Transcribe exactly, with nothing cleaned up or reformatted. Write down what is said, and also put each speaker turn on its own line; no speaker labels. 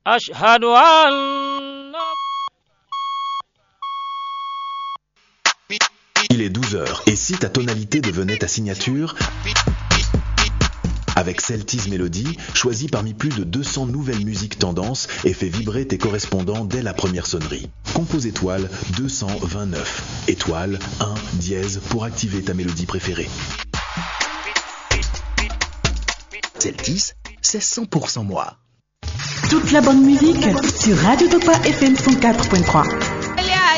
أشهد أن
Il est douze heures, et si ta tonalité devenait ta signature, avec Celti's Melody, choisis parmi plus de deux cents nouvelles musiques tendances et fais vibrer tes correspondants dès la première sonnerie. Compose étoile deux cent vingt-neuf, étoile un dièse pour activer ta mélodie préférée.
Celti's, c'est cent pour cent moi.
Toute la bonne musique sur Radio Topa F M cent quatre point trois.